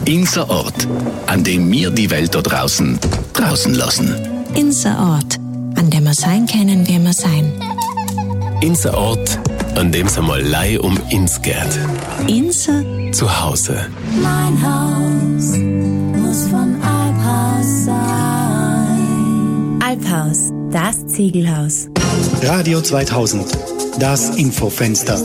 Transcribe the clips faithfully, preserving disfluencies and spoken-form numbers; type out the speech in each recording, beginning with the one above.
Inser Ort, an dem wir die Welt da draußen draußen lassen. Inser Ort, an dem wir sein können, wie wir sein. Inser Ort, an dem es einmal Lei um ins geht. Inser zu Hause. Mein Haus muss vom Alphaus sein. Alphaus, das Ziegelhaus. Radio zweitausend, das Infofenster.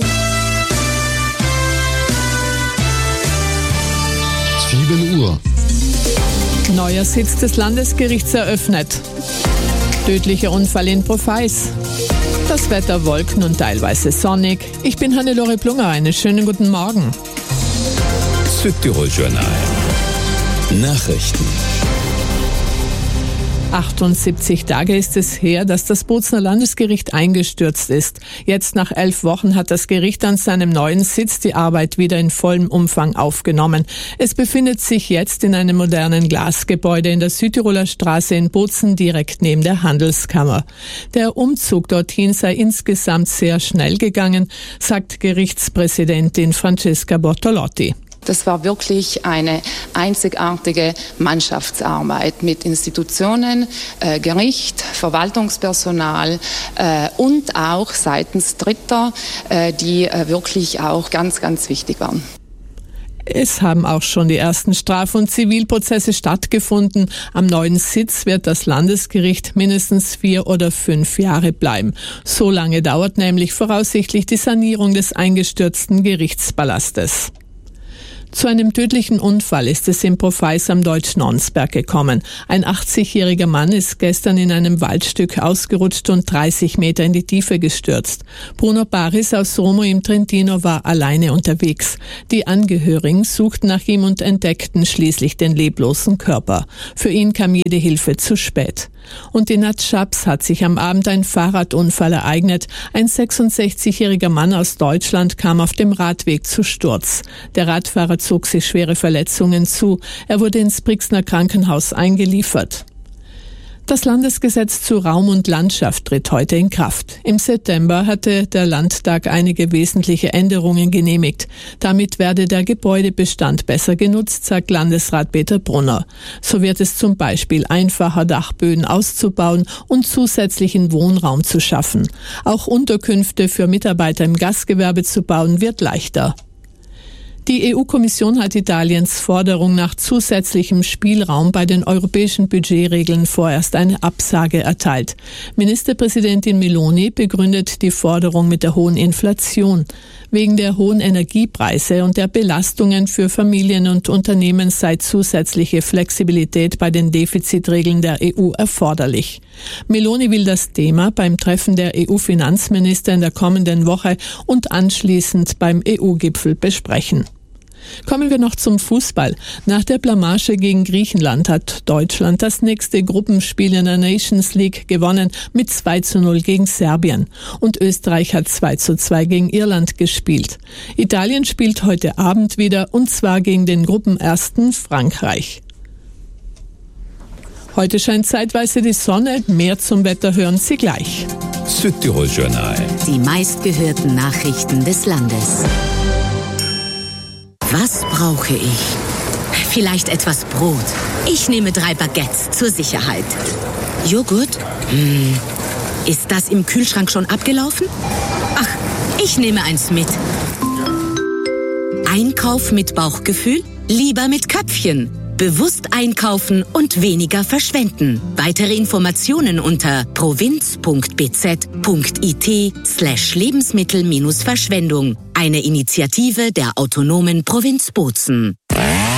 sieben Uhr. Neuer Sitz des Landesgerichts eröffnet. Tödlicher Unfall in Profeis. Das Wetter Wolken und teilweise sonnig. Ich bin Hannelore Plunger. Einen schönen guten Morgen. Südtirol Journal. Nachrichten. achtundsiebzig Tage ist es her, dass das Bozner Landesgericht eingestürzt ist. Jetzt nach elf Wochen hat das Gericht an seinem neuen Sitz die Arbeit wieder in vollem Umfang aufgenommen. Es befindet sich jetzt in einem modernen Glasgebäude in der Südtiroler Straße in Bozen, direkt neben der Handelskammer. Der Umzug dorthin sei insgesamt sehr schnell gegangen, sagt Gerichtspräsidentin Francesca Bortolotti. Das war wirklich eine einzigartige Mannschaftsarbeit mit Institutionen, äh, Gericht, Verwaltungspersonal äh, und auch seitens Dritter, äh, die äh, wirklich auch ganz, ganz wichtig waren. Es haben auch schon die ersten Straf- und Zivilprozesse stattgefunden. Am neuen Sitz wird das Landesgericht mindestens vier oder fünf Jahre bleiben. So lange dauert nämlich voraussichtlich die Sanierung des eingestürzten Gerichtspalastes. Zu einem tödlichen Unfall ist es in Profeis am Deutschen Onsberg gekommen. Ein achtzigjähriger Mann ist gestern in einem Waldstück ausgerutscht und dreißig Meter in die Tiefe gestürzt. Bruno Baris aus Romo im Trentino war alleine unterwegs. Die Angehörigen suchten nach ihm und entdeckten schließlich den leblosen Körper. Für ihn kam jede Hilfe zu spät. Und in Natschabs hat sich am Abend ein Fahrradunfall ereignet. Ein sechsundsechzigjähriger Mann aus Deutschland kam auf dem Radweg zu Sturz. Der Radfahrer zog sich schwere Verletzungen zu. Er wurde ins Brixner Krankenhaus eingeliefert. Das Landesgesetz zu Raum und Landschaft tritt heute in Kraft. Im September hatte der Landtag einige wesentliche Änderungen genehmigt. Damit werde der Gebäudebestand besser genutzt, sagt Landesrat Peter Brunner. So wird es zum Beispiel einfacher, Dachböden auszubauen und zusätzlichen Wohnraum zu schaffen. Auch Unterkünfte für Mitarbeiter im Gastgewerbe zu bauen wird leichter. Die E U-Kommission hat Italiens Forderung nach zusätzlichem Spielraum bei den europäischen Budgetregeln vorerst eine Absage erteilt. Ministerpräsidentin Meloni begründet die Forderung mit der hohen Inflation. Wegen der hohen Energiepreise und der Belastungen für Familien und Unternehmen sei zusätzliche Flexibilität bei den Defizitregeln der E U erforderlich. Meloni will das Thema beim Treffen der E U-Finanzminister in der kommenden Woche und anschließend beim E U-Gipfel besprechen. Kommen wir noch zum Fußball. Nach der Blamage gegen Griechenland hat Deutschland das nächste Gruppenspiel in der Nations League gewonnen mit zwei zu null gegen Serbien. Und Österreich hat zwei zu zwei gegen Irland gespielt. Italien spielt heute Abend wieder und zwar gegen den Gruppenersten Frankreich. Heute scheint zeitweise die Sonne. Mehr zum Wetter hören Sie gleich. Südtirol Journal. Die meistgehörten Nachrichten des Landes. Was brauche ich? Vielleicht etwas Brot. Ich nehme drei Baguettes zur Sicherheit. Joghurt? Hm. Ist das im Kühlschrank schon abgelaufen? Ach, ich nehme eins mit. Einkauf mit Bauchgefühl? Lieber mit Köpfchen. Bewusst einkaufen und weniger verschwenden. Weitere Informationen unter provinz.bz.it slash Lebensmittel-Verschwendung. Eine Initiative der autonomen Provinz Bozen.